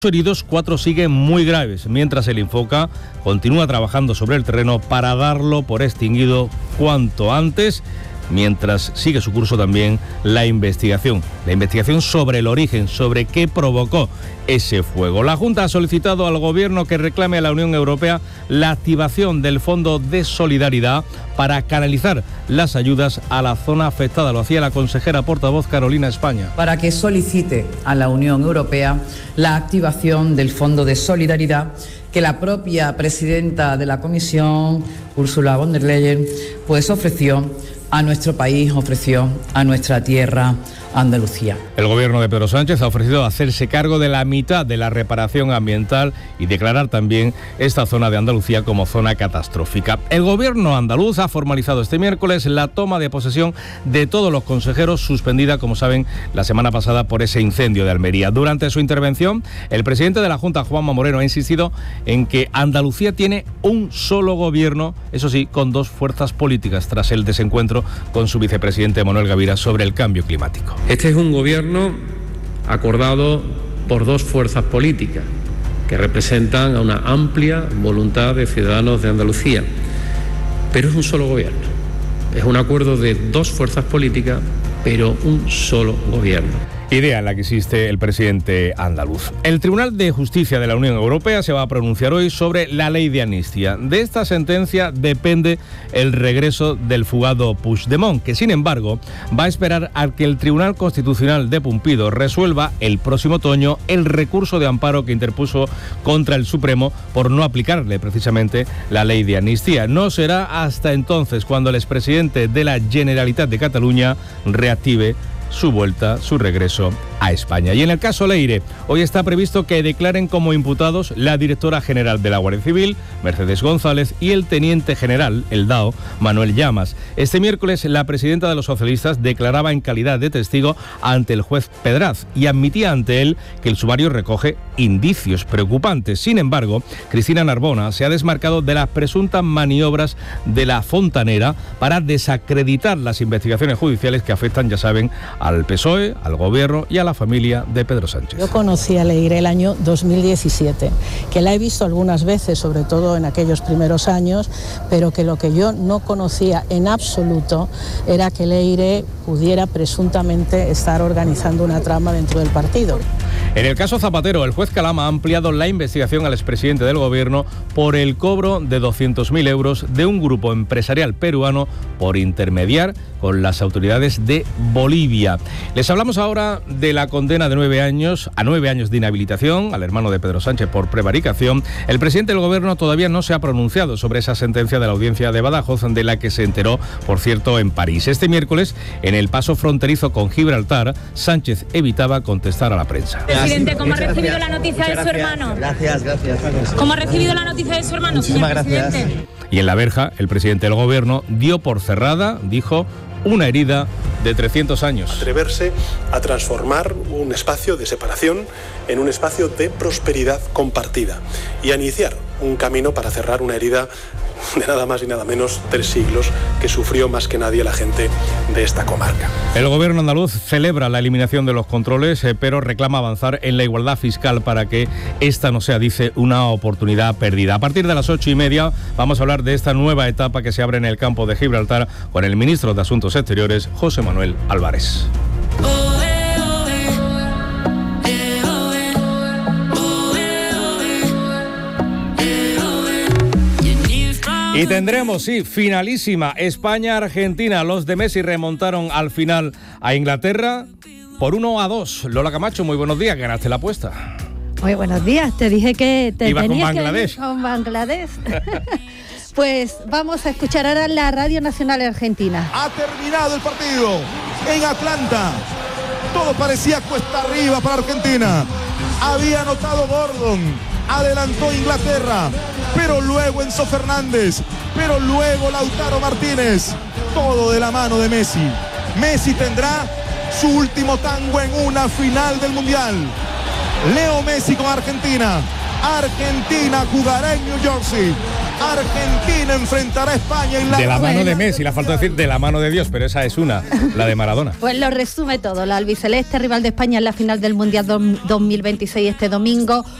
heridos, 4 siguen muy graves, mientras el Infoca continúa trabajando sobre el terreno para darlo por extinguido cuanto antes, mientras sigue su curso también la investigación sobre el origen, sobre qué provocó ese fuego. La Junta ha solicitado al Gobierno que reclame a la Unión Europea la activación del Fondo de Solidaridad para canalizar las ayudas a la zona afectada. Lo hacía la consejera portavoz Carolina España. Para que solicite a la Unión Europea la activación del Fondo de Solidaridad que la propia presidenta de la Comisión, Ursula von der Leyen, pues ofreció a nuestro país, ofreció a nuestra tierra, Andalucía. El gobierno de Pedro Sánchez ha ofrecido hacerse cargo de la mitad de la reparación ambiental y declarar también esta zona de Andalucía como zona catastrófica. El gobierno andaluz ha formalizado este miércoles la toma de posesión de todos los consejeros, suspendida, como saben, la semana pasada por ese incendio de Almería. Durante su intervención, el presidente de la Junta, Juanma Moreno, ha insistido en que Andalucía tiene un solo gobierno, eso sí, con 2 fuerzas políticas, tras el desencuentro con su vicepresidente Manuel Gavira sobre el cambio climático. Este es un gobierno acordado por 2 fuerzas políticas que representan a una amplia voluntad de ciudadanos de Andalucía, pero es un solo gobierno. Es un acuerdo de 2 fuerzas políticas, pero un solo gobierno. Idea en la que existe el presidente andaluz. El Tribunal de Justicia de la Unión Europea se va a pronunciar hoy sobre la ley de amnistía. De esta sentencia depende el regreso del fugado Puigdemont, que sin embargo va a esperar a que el Tribunal Constitucional de Pumpido resuelva el próximo otoño el recurso de amparo que interpuso contra el Supremo por no aplicarle precisamente la ley de amnistía. No será hasta entonces cuando el expresidente de la Generalitat de Cataluña reactive su regreso a España. Y en el caso Leire, hoy está previsto que declaren como imputados la directora general de la Guardia Civil, Mercedes González, y el teniente general, el DAO, Manuel Llamas. Este miércoles, la presidenta de los socialistas declaraba en calidad de testigo ante el juez Pedraz y admitía ante él que el sumario recoge indicios preocupantes. Sin embargo, Cristina Narbona se ha desmarcado de las presuntas maniobras de la Fontanera para desacreditar las investigaciones judiciales que afectan, ya saben, al PSOE, al Gobierno y a la familia de Pedro Sánchez. Yo conocí a Leire el año 2017, que la he visto algunas veces, sobre todo en aquellos primeros años, pero que lo que yo no conocía en absoluto era que Leire pudiera presuntamente estar organizando una trama dentro del partido. En el caso Zapatero, el juez Calama ha ampliado la investigación al expresidente del Gobierno por el cobro de 200.000 euros de un grupo empresarial peruano por intermediar con las autoridades de Bolivia. Les hablamos ahora de la condena de 9 años de inhabilitación al hermano de Pedro Sánchez por prevaricación. El presidente del Gobierno todavía no se ha pronunciado sobre esa sentencia de la audiencia de Badajoz, de la que se enteró, por cierto, en París. Este miércoles, en el paso fronterizo con Gibraltar, Sánchez evitaba contestar a la prensa. Presidente, ¿cómo ha recibido la noticia de su hermano? Gracias. ¿Cómo ha recibido la noticia de su hermano, señor presidente? Y en La Verja, el presidente del Gobierno dio por cerrada, dijo, una herida de 300 años. Atreverse a transformar un espacio de separación en un espacio de prosperidad compartida y a iniciar un camino para cerrar una herida de nada más y nada menos 3 siglos que sufrió más que nadie la gente de esta comarca. El gobierno andaluz celebra la eliminación de los controles, pero reclama avanzar en la igualdad fiscal para que esta no sea, dice, una oportunidad perdida. A partir de las 8:30 vamos a hablar de esta nueva etapa que se abre en el campo de Gibraltar con el ministro de Asuntos Exteriores, José Manuel Álvarez. Y tendremos, sí, finalísima España-Argentina. Los de Messi remontaron al final a Inglaterra por 1-2. Lola Camacho, muy buenos días, ganaste la apuesta. Muy buenos días, te dije que te ibas tenías con Bangladesh. Que ir con Bangladesh. Pues vamos a escuchar ahora la Radio Nacional Argentina. Ha terminado el partido en Atlanta. Todo parecía cuesta arriba para Argentina. Había anotado Gordon. Adelantó Inglaterra, pero luego Enzo Fernández, pero luego Lautaro Martínez, todo de la mano de Messi. Messi tendrá su último tango en una final del Mundial. Leo Messi con Argentina. Argentina jugará en New Jersey. Argentina enfrentará a España en la... De la mano de Messi, le ha faltado decir de la mano de Dios, pero esa es una, la de Maradona. Pues lo resume todo. La albiceleste, rival de España en la final del Mundial 2026 este domingo,